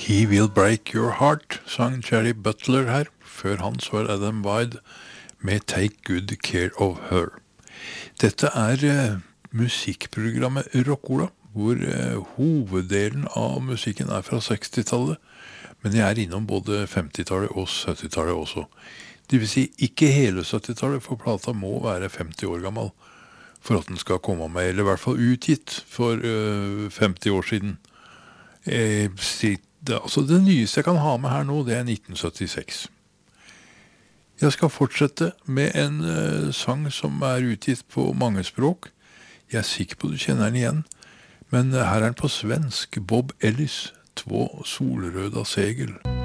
He Will Break Your Heart, sang Jerry Butler her. Før han så var Adam Wyde med Take Good Care of Her. Dette er musikkprogrammet Rockola, hvor hoveddelen av musikken er fra 60-tallet, men jeg er innom både 50-tallet og 70-tallet også. Det vil si, ikke hele 70-tallet, for plata må være 50 år gammel for at den skal komme med, eller i hvert fall utgitt for 50 år siden. Altså det nyeste jeg kan ha med her nå, det er 1976. Jeg skal fortsette med en sang som er utgitt på mange språk. Jeg er sikker på du kjenner den igjen, men her er den på svensk. Bob Ellis, Två solröda segel.